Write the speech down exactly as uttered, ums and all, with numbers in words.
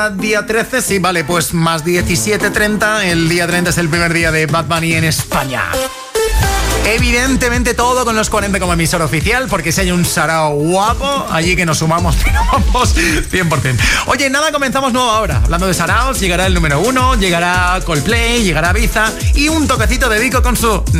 Día trece, sí, vale, pues más diecisiete treinta. El día treinta es el primer día de Bad Bunny en España. Evidentemente todo con los cuarenta como emisor oficial, porque si hay un sarao guapo, allí que nos sumamos, pero vamos, cien por ciento. Oye, nada, comenzamos nueva hora. Hablando de saraos, llegará el número uno, llegará Coldplay, llegará Ibiza y un toquecito de Vico con su